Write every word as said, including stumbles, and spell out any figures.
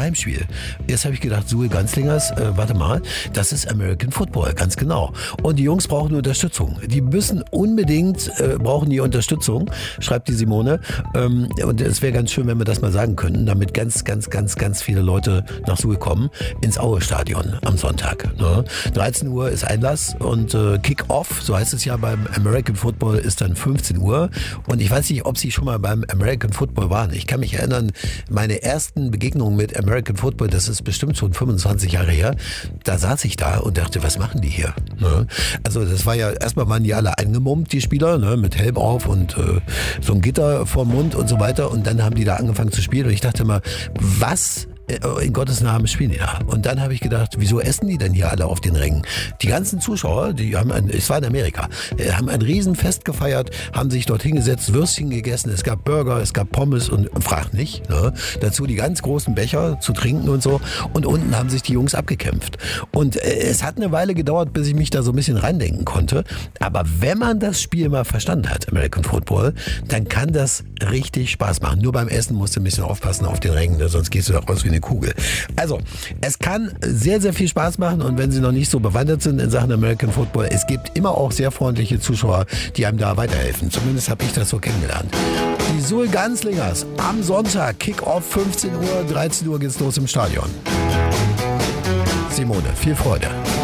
Heimspiel. Jetzt habe ich gedacht, Suhl Ganzlingers, äh, warte mal, das ist American Football, ganz genau. Und die Jungs brauchen Unterstützung. Die müssen unbedingt, äh, brauchen die Unterstützung, schreibt die Simone. Ähm, und es wäre ganz schön, wenn wir das mal sagen könnten, damit ganz, ganz, ganz, ganz viele Leute nach Suhl kommen, ins Aue-Stadion am Sonntag. Ne? dreizehn Uhr ist Einlass und äh, Kick-Off, so heißt es ja beim American Football, ist dann fünfzehn Uhr. Und ich weiß nicht, ob Sie schon mal beim American Football waren. Ich kann mich erinnern, meine ersten Begegnungen mit American Football, das ist bestimmt schon fünfundzwanzig Jahre her, da saß ich da und dachte, was machen die hier? Ne? Also das war ja, erstmal waren die alle eingemummt, die Spieler, ne, mit Helm auf und äh, so ein Gitter vorm Mund und so weiter. Und dann haben die da angefangen zu spielen und ich dachte mal, was in Gottes Namen spielen die da? Und dann habe ich gedacht, wieso essen die denn hier alle auf den Rängen? Die ganzen Zuschauer, die haben ein, es war in Amerika, haben ein Riesenfest gefeiert, haben sich dort hingesetzt, Würstchen gegessen, es gab Burger, es gab Pommes und frag nicht, ne? Dazu die ganz großen Becher zu trinken und so. Und unten haben sich die Jungs abgekämpft. Und es hat eine Weile gedauert, bis ich mich da so ein bisschen reindenken konnte. Aber wenn man das Spiel mal verstanden hat, American Football, dann kann das richtig Spaß machen. Nur beim Essen musst du ein bisschen aufpassen auf den Rängen, sonst gehst du da raus wie eine Kugel. Also, es kann sehr, sehr viel Spaß machen und wenn Sie noch nicht so bewandert sind in Sachen American Football, es gibt immer auch sehr freundliche Zuschauer, die einem da weiterhelfen. Zumindest habe ich das so kennengelernt. Die Suhl Ganzlingers am Sonntag, Kick-Off fünfzehn Uhr, dreizehn Uhr geht's los im Stadion. Simone, viel Freude.